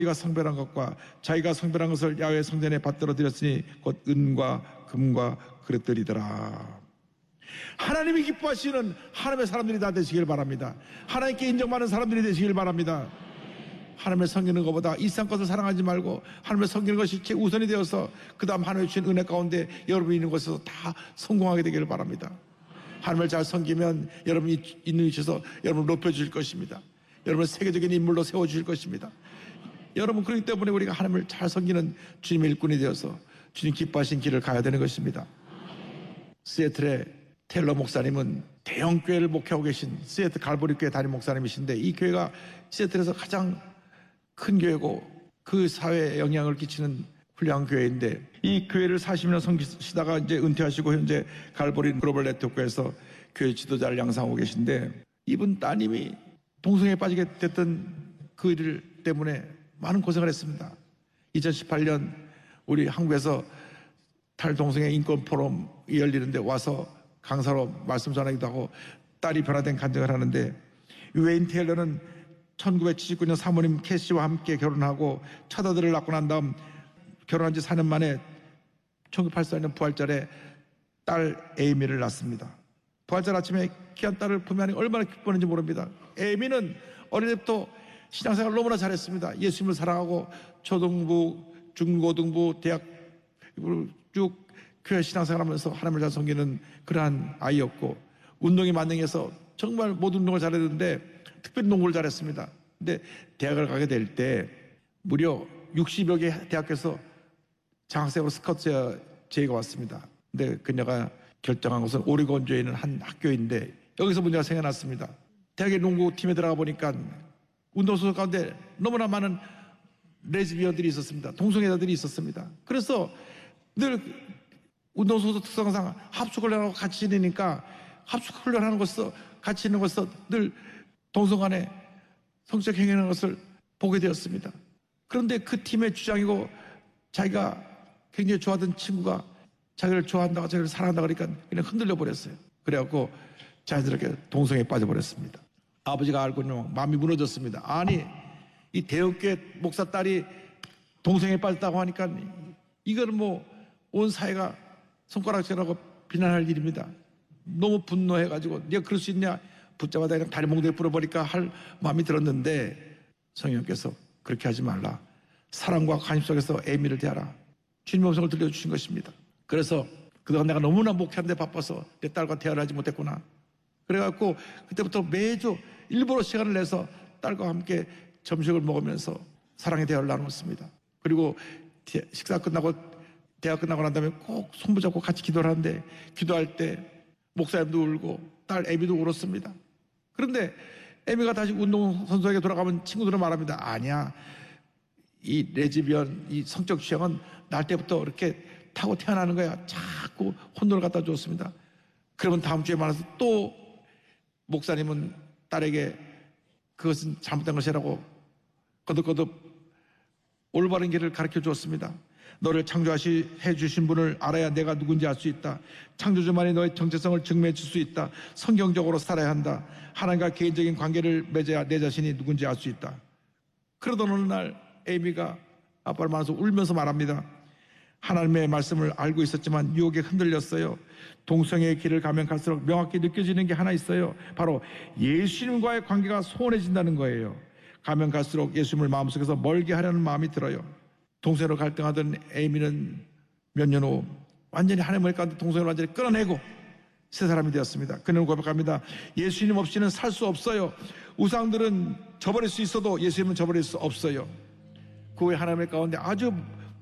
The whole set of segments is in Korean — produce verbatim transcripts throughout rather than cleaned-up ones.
자기가 성별한 것과 자기가 성별한 것을 야훼 성전에 받들어 드렸으니 곧 은과 금과 그릇들이더라. 하나님이 기뻐하시는 하나님의 사람들이 다 되시길 바랍니다. 하나님께 인정받는 사람들이 되시길 바랍니다. 하나님을 섬기는 것보다 이 세상 것을 사랑하지 말고 하나님을 섬기는 것이 최우선이 되어서 그 다음 하나님의 주신 은혜 가운데 여러분이 있는 곳에서 다 성공하게 되기를 바랍니다. 하나님을 잘 섬기면 여러분이 있는 위치에서 여러분을 높여주실 것입니다. 여러분을 세계적인 인물로 세워주실 것입니다. 여러분, 그렇기 때문에 우리가 하나님을 잘 섬기는 주님의 일꾼이 되어서 주님 기뻐하신 길을 가야 되는 것입니다. 시애틀의 테일러 목사님은 대형 교회를 목회하고 계신 시애틀 갈보리 교회 담임 목사님이신데, 이 교회가 시애틀에서 가장 큰 교회고 그 사회에 영향을 끼치는 훌륭한 교회인데, 이 교회를 사십 년 섬기시다가 이제 은퇴하시고 현재 갈보리 글로벌 네트워크에서 교회 지도자를 양성하고 계신데, 이분 따님이 동성애에 빠지게 됐던 그 일 때문에 많은 고생을 했습니다. 이천십팔 년 우리 한국에서 탈동성애 인권 포럼이 열리는데 와서 강사로 말씀 전하기도 하고 딸이 변화된 간증을 하는데, 웨인 테일러는 천구백칠십구 년 사모님 캐시와 함께 결혼하고 첫 아들을 낳고 난 다음 결혼한 지 사 년 만에 천구백팔십사 년 부활절에 딸 에이미를 낳습니다. 부활절 아침에 귀한 딸을 품에 얼마나 기뻤는지 모릅니다. 에이미는 어릴 때부터 신앙생활을 너무나 잘했습니다. 예수님을 사랑하고 초등부, 중고등부, 대학 쭉 교회 신앙생활하면서 하나님을 잘 섬기는 그러한 아이였고, 운동이 만능해서 정말 모든 운동을 잘했는데 특별히 농구를 잘했습니다. 근데 대학을 가게 될 때 무려 육십여 개 대학에서 장학생으로 스카우트 제의가 왔습니다. 근데 그녀가 결정한 것은 오리곤주에 있는 한 학교인데, 여기서 문제가 생겨났습니다. 대학의 농구팀에 들어가 보니까 운동선수 가운데 너무나 많은 레즈비언들이 있었습니다. 동성애자들이 있었습니다. 그래서 늘 운동선수 특성상 합숙훈련하고 같이 지내니까 합숙훈련하는 것에서 같이 있는 것에서 늘 동성 간에 성적 행위하는 것을 보게 되었습니다. 그런데 그 팀의 주장이고 자기가 굉장히 좋아하던 친구가 자기를 좋아한다고 자기를 사랑한다고 그러니까 그냥 흔들려 버렸어요. 그래갖고 자연스럽게 동성애에 빠져버렸습니다. 아버지가 알고는 마음이 무너졌습니다. 아니, 이 대형교회 목사 딸이 동성애에 빠졌다고 하니까 이거는 뭐 온 사회가 손가락질하고 비난할 일입니다. 너무 분노해가지고 네가 그럴 수 있냐, 붙잡아다 그냥 다리 몽둥이 풀어버릴까 할 마음이 들었는데, 성령께서 그렇게 하지 말라, 사랑과 관심 속에서 에이미를 대하라, 주님의 음성을 들려주신 것입니다. 그래서 그동안 내가 너무나 목회하는데 바빠서 내 딸과 대화를 하지 못했구나. 그래갖고 그때부터 매주 일부러 시간을 내서 딸과 함께 점심을 먹으면서 사랑의 대화를 나눴습니다. 그리고 식사 끝나고 대화 끝나고 난 다음에 꼭 손붙잡고 같이 기도를 하는데, 기도할 때 목사님도 울고 딸 에미도 울었습니다. 그런데 에미가 다시 운동선수에게 돌아가면 친구들은 말합니다. 아니야, 이 레즈비언, 이 성적 취향은 날 때부터 이렇게 타고 태어나는 거야. 자꾸 혼돈을 갖다 줬습니다. 그러면 다음 주에 만나서 또 목사님은 딸에게 그것은 잘못된 것이라고 거듭거듭 올바른 길을 가르쳐 주었습니다. 너를 창조하시 해주신 분을 알아야 내가 누군지 알 수 있다. 창조주만이 너의 정체성을 증명해 줄 수 있다. 성경적으로 살아야 한다. 하나님과 개인적인 관계를 맺어야 내 자신이 누군지 알 수 있다. 그러던 어느 날 에이미가 아빠를 만나서 울면서 말합니다. 하나님의 말씀을 알고 있었지만 유혹에 흔들렸어요. 동성애의 길을 가면 갈수록 명확히 느껴지는 게 하나 있어요. 바로 예수님과의 관계가 소원해진다는 거예요. 가면 갈수록 예수님을 마음속에서 멀게 하려는 마음이 들어요. 동성애로 갈등하던 에이미는 몇 년 후 완전히 하나님의 가운데 동성애를 완전히 끌어내고 새 사람이 되었습니다. 그는 고백합니다. 예수님 없이는 살 수 없어요. 우상들은 저버릴 수 있어도 예수님은 저버릴 수 없어요. 그 후에 하나님의 가운데 아주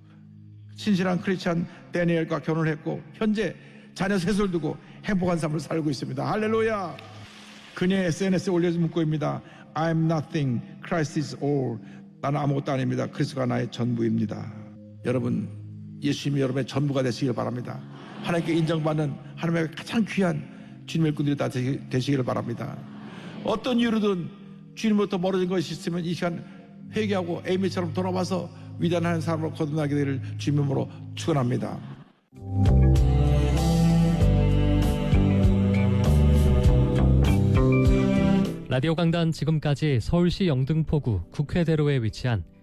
신실한 크리스찬 데니엘과 결혼을 했고 현재 자녀 셋을 두고 행복한 삶을 살고 있습니다. 할렐루야. 그녀의 에스엔에스에 올려진 문구입니다. I'm nothing, Christ is all. 나는 아무것도 아닙니다. 그리스도가 나의 전부입니다. 여러분, 예수님이 여러분의 전부가 되시길 바랍니다. 하나님께 인정받는 하나님의 가장 귀한 주님의 일꾼들이 다 되시기를 바랍니다. 어떤 이유로든 주님부터 멀어진 것이 있으면 이 시간 회개하고 에이미처럼 돌아와서 위대한 사람으로 거듭나게 되기를 주님으로 축원합니다. 라디오 강단 지금까지 서울시 영등포구 국회대로에 위치한